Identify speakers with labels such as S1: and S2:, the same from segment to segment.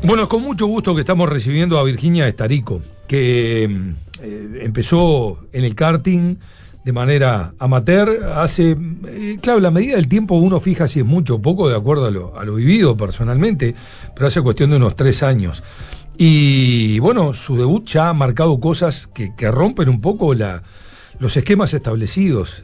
S1: Bueno, con mucho gusto que estamos recibiendo a Virginia Estarico, que empezó en el karting de manera amateur. Hace, claro, la medida del tiempo uno fija si es mucho o poco de acuerdo a lo vivido personalmente, pero hace cuestión de unos 3 años. Y bueno, su debut ya ha marcado cosas que rompen un poco los esquemas establecidos,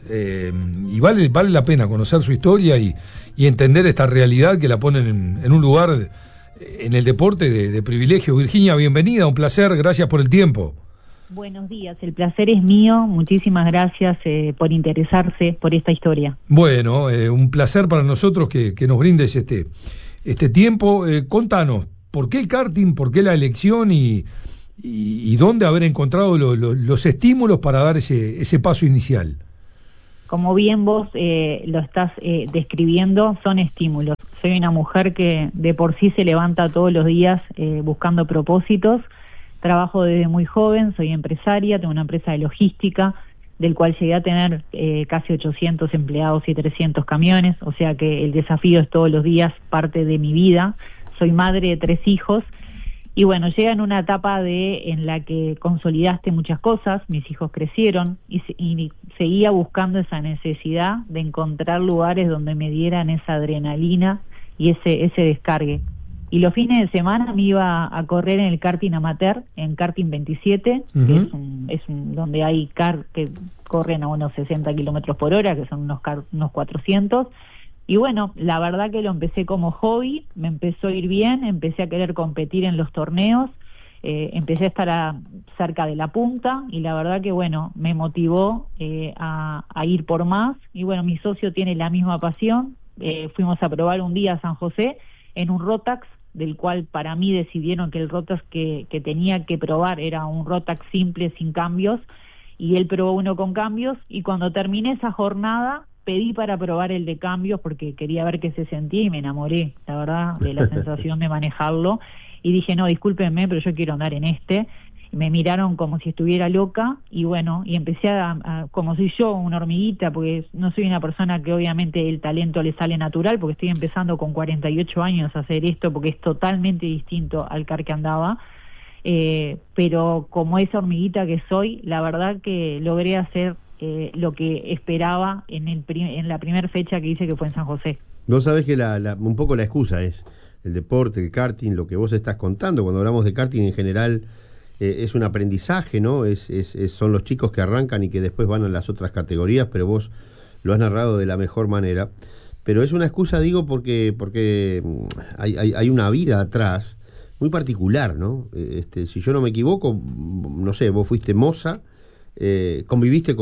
S1: y vale la pena conocer su historia y entender esta realidad que la ponen en un lugar en el deporte de privilegio. Virginia, bienvenida, un placer, gracias por el tiempo.
S2: Buenos días, el placer es mío, muchísimas gracias por interesarse por esta historia.
S1: Bueno, un placer para nosotros que nos brindes este tiempo. Contanos, ¿por qué el karting, por qué la elección y dónde haber encontrado los estímulos para dar ese paso inicial?
S2: Como bien vos lo estás describiendo, son estímulos. Soy una mujer que de por sí se levanta todos los días buscando propósitos. Trabajo desde muy joven, soy empresaria, tengo una empresa de logística, del cual llegué a tener casi 800 empleados y 300 camiones, o sea que el desafío es todos los días parte de mi vida. Soy madre de 3 hijos, y bueno, llega en una etapa en la que consolidaste muchas cosas, mis hijos crecieron, y seguía buscando esa necesidad de encontrar lugares donde me dieran esa adrenalina y ese descargue. Y los fines de semana me iba a correr en el karting amateur, en karting 27, que es donde hay que corren a unos 60 kilómetros por hora, que son unos 400. Y bueno, la verdad que lo empecé como hobby, me empezó a ir bien, empecé a querer competir en los torneos, empecé a estar cerca de la punta, y la verdad que bueno, me motivó a ir por más. Y bueno, mi socio tiene la misma pasión, fuimos a probar un día a San José en un Rotax, del cual para mí decidieron que el Rotax que tenía que probar era un Rotax simple, sin cambios, y él probó uno con cambios, y cuando terminé esa jornada pedí para probar el de cambios porque quería ver qué se sentía, y me enamoré, la verdad, de la sensación de manejarlo, y dije, no, discúlpenme, pero yo quiero andar en este. Me miraron como si estuviera loca, y bueno, y empecé como soy yo, una hormiguita, porque no soy una persona que obviamente el talento le sale natural, porque estoy empezando con 48 años a hacer esto, porque es totalmente distinto al car que andaba, pero como esa hormiguita que soy, la verdad que logré hacer lo que esperaba en la primera fecha que hice, que fue en San José.
S3: Vos sabés que un poco la excusa es el deporte, el karting, lo que vos estás contando. Cuando hablamos de karting en general, es un aprendizaje, ¿no? Son los chicos que arrancan y que después van a las otras categorías, pero vos lo has narrado de la mejor manera. Pero es una excusa, digo, porque hay una vida atrás muy particular, ¿no? Si yo no me equivoco, no sé, vos fuiste moza, conviviste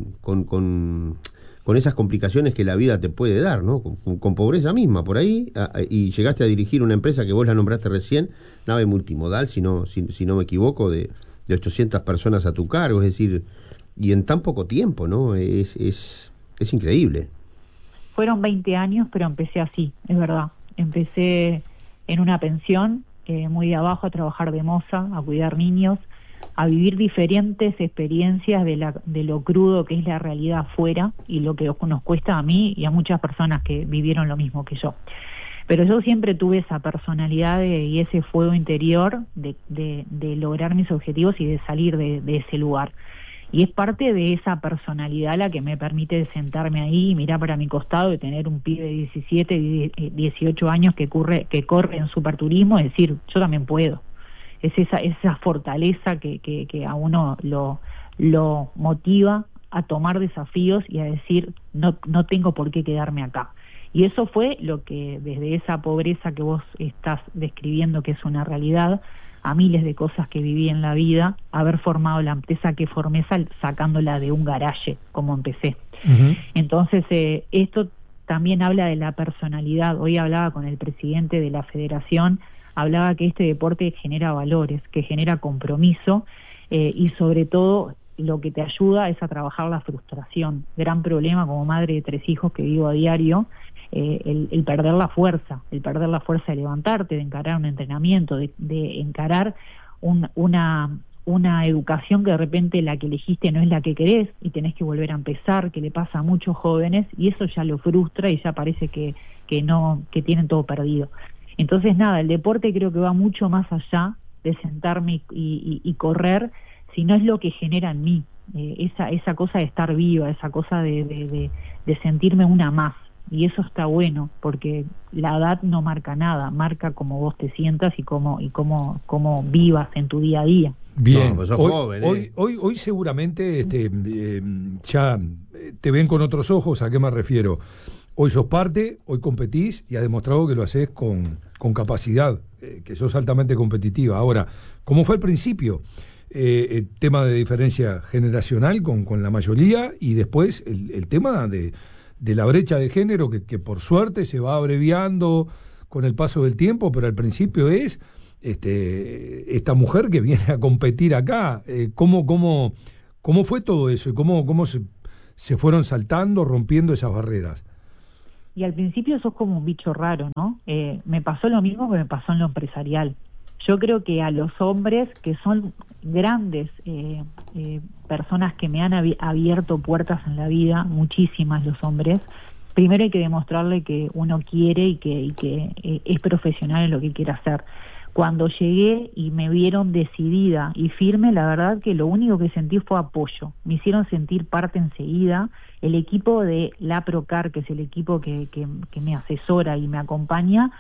S3: con esas complicaciones que la vida te puede dar, ¿no? Con pobreza misma, por ahí, y llegaste a dirigir una empresa que vos la nombraste recién, nave multimodal, si no me equivoco, de 800 personas a tu cargo, es decir, y en tan poco tiempo, ¿no? Es increíble.
S2: Fueron 20 años, pero empecé así, es verdad. Empecé en una pensión, muy de abajo, a trabajar de moza, a cuidar niños, a vivir diferentes experiencias de lo crudo que es la realidad afuera, y lo que nos cuesta a mí y a muchas personas que vivieron lo mismo que yo. Pero yo siempre tuve esa personalidad y ese fuego interior de lograr mis objetivos y de salir de ese lugar. Y es parte de esa personalidad la que me permite sentarme ahí y mirar para mi costado y tener un pibe de 17, 18 años que corre en superturismo y decir, yo también puedo. Es esa fortaleza que a uno lo motiva a tomar desafíos y a decir, no tengo por qué quedarme acá. Y eso fue lo que, desde esa pobreza que vos estás describiendo, que es una realidad, a miles de cosas que viví en la vida, haber formado la empresa que formé sacándola de un garaje, como empecé. Entonces, esto también habla de la personalidad. Hoy hablaba con el presidente de la federación, hablaba que este deporte genera valores, que genera compromiso, y sobre todo lo que te ayuda es a trabajar la frustración. Gran problema como madre de 3 hijos que vivo a diario, el perder la fuerza, de levantarte, de encarar un entrenamiento, de encarar una educación que de repente la que elegiste no es la que querés y tenés que volver a empezar, que le pasa a muchos jóvenes, y eso ya lo frustra y ya parece que tienen todo perdido. Entonces, nada, el deporte creo que va mucho más allá de sentarme y correr, sino es lo que genera en mí, esa cosa de estar viva, esa cosa de sentirme una más. Y eso está bueno, porque la edad no marca nada, marca cómo vos te sientas y cómo vivas en tu día a día.
S1: Bien,
S3: No, pues sos joven,
S1: hoy seguramente ya te ven con otros ojos. ¿A qué me refiero? Hoy sos parte, hoy competís y has demostrado que lo haces con capacidad, que sos altamente competitiva. Ahora, ¿cómo fue al principio? El tema de diferencia generacional con la mayoría, y después el tema de la brecha de género que por suerte se va abreviando con el paso del tiempo, pero al principio es esta mujer que viene a competir acá. ¿Cómo fue todo eso y cómo se fueron saltando, rompiendo esas barreras?
S2: Y al principio sos como un bicho raro, ¿no? Me pasó lo mismo que me pasó en lo empresarial. Yo creo que a los hombres, que son grandes personas que me han abierto puertas en la vida, muchísimas los hombres, primero hay que demostrarle que uno quiere y que es profesional en lo que quiere hacer. Cuando llegué y me vieron decidida y firme, la verdad que lo único que sentí fue apoyo. Me hicieron sentir parte enseguida. El equipo de la Procar, que es el equipo que me asesora y me acompaña,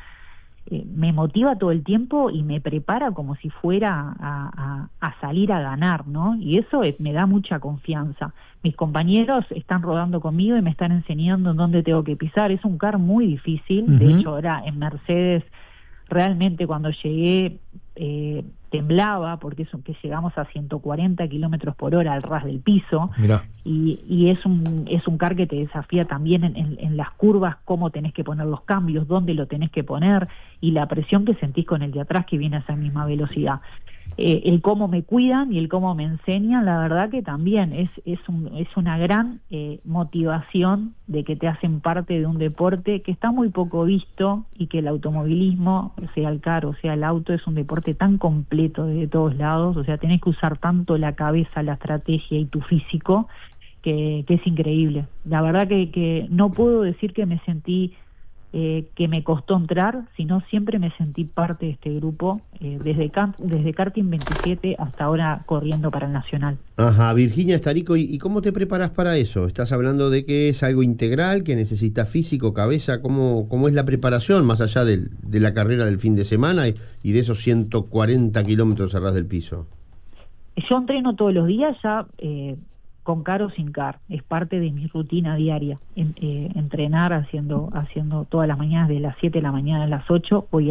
S2: me motiva todo el tiempo y me prepara como si fuera a salir a ganar, ¿no? Y eso me da mucha confianza. Mis compañeros están rodando conmigo y me están enseñando en dónde tengo que pisar. Es un kart muy difícil. Uh-huh. De hecho, ahora en Mercedes, realmente cuando llegué temblaba, porque que llegamos a 140 kilómetros por hora al ras del piso. Mirá. Y es un kart que te desafía también en las curvas, cómo tenés que poner los cambios, dónde lo tenés que poner, y la presión que sentís con el de atrás que viene a esa misma velocidad. El cómo me cuidan y el cómo me enseñan, la verdad que también es una gran motivación de que te hacen parte de un deporte que está muy poco visto, y que el automovilismo, sea el kart o sea el auto, es un deporte tan completo desde todos lados. O sea, tenés que usar tanto la cabeza, la estrategia y tu físico, que es increíble. La verdad que no puedo decir que me sentí que me costó entrar, sino siempre me sentí parte de este grupo, desde Karting 27 hasta ahora corriendo para el Nacional.
S3: Ajá, Virginia Estarico, ¿y cómo te preparas para eso? Estás hablando de que es algo integral, que necesitas físico, cabeza. ¿Cómo es la preparación, más allá de la carrera del fin de semana y de esos 140 kilómetros a ras del piso?
S2: Yo entreno todos los días ya, con car o sin car, es parte de mi rutina diaria. Entrenar haciendo todas las mañanas, de las 7 de la mañana a las 8 voy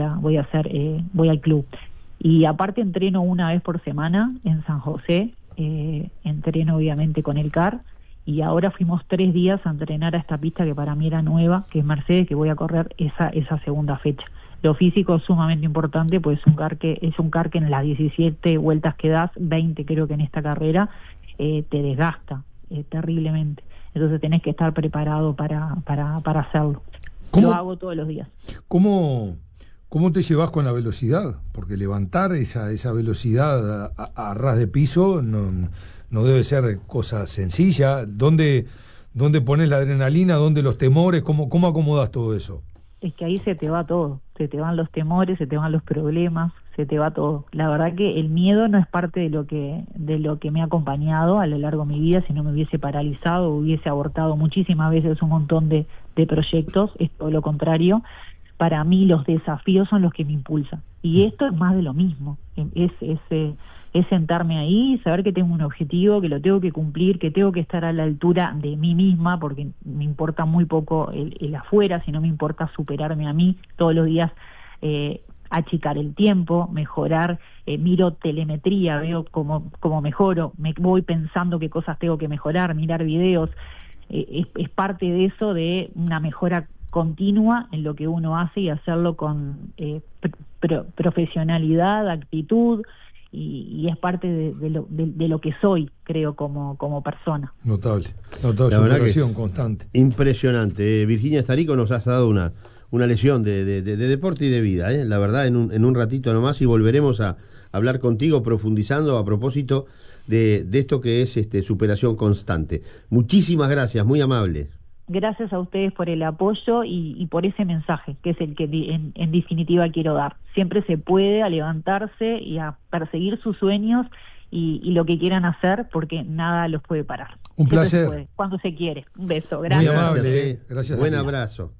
S2: al club. Y aparte entreno una vez por semana en San José, entreno obviamente con el car, y ahora fuimos 3 días a entrenar a esta pista que para mí era nueva, que es Mercedes, que voy a correr esa segunda fecha. Lo físico es sumamente importante, pues es un car que en las 17 vueltas que das, 20 creo que en esta carrera, te desgasta terriblemente. Entonces tenés que estar preparado para hacerlo. Lo hago todos los días.
S1: ¿Cómo te llevas con la velocidad? Porque levantar esa velocidad a ras de piso no debe ser cosa sencilla. ¿Dónde pones la adrenalina? ¿Dónde los temores? ¿Cómo acomodas todo eso?
S2: Es que ahí se te va todo. Se te van los temores, se te van los problemas, se te va todo. La verdad que el miedo no es parte de lo que me ha acompañado a lo largo de mi vida. Si no me hubiese paralizado, hubiese abortado muchísimas veces un montón de proyectos. Es todo lo contrario. Para mí los desafíos son los que me impulsan. Y esto es más de lo mismo. Es sentarme ahí, saber que tengo un objetivo, que lo tengo que cumplir, que tengo que estar a la altura de mí misma, porque me importa muy poco el afuera, sino me importa superarme a mí todos los días, achicar el tiempo, mejorar, miro telemetría, veo cómo mejoro, me voy pensando qué cosas tengo que mejorar, mirar videos, es parte de eso, de una mejora continua en lo que uno hace, y hacerlo con profesionalidad, actitud, y es parte de lo que soy, creo, como persona.
S1: Notable superación constante.
S3: Impresionante. Virginia Estarico, nos has dado una lección de deporte y de vida, la verdad, en un ratito nomás, y volveremos a hablar contigo profundizando a propósito de esto que es superación constante. Muchísimas gracias, muy amable.
S2: gracias a ustedes por el apoyo y por ese mensaje, que es el que en definitiva quiero dar. Siempre se puede a levantarse y a perseguir sus sueños y lo que quieran hacer, porque nada los puede parar.
S1: Un
S2: Siempre
S1: placer.
S2: se puede, cuando se quiere. Un beso,
S1: Muy
S2: gracias.
S1: amable.
S3: Gracias,
S1: Gracias.
S3: Buen abrazo.